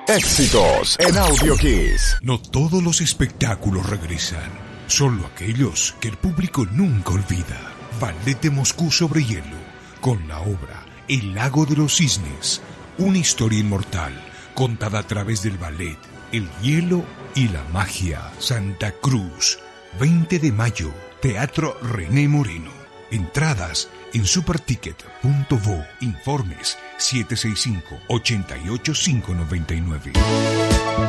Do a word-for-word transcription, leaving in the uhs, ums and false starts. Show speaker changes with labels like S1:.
S1: Éxitos en Audio Kiss.
S2: No todos los espectáculos regresan, solo aquellos que el público nunca olvida. Ballet de Moscú sobre hielo, con la obra El lago de los cisnes, una historia inmortal contada a través del ballet, el hielo y la magia. Santa Cruz, veinte de mayo, Teatro René Moreno. Entradas en superticket punto vo. Informes siete seis cinco, ocho ocho cinco nueve nueve.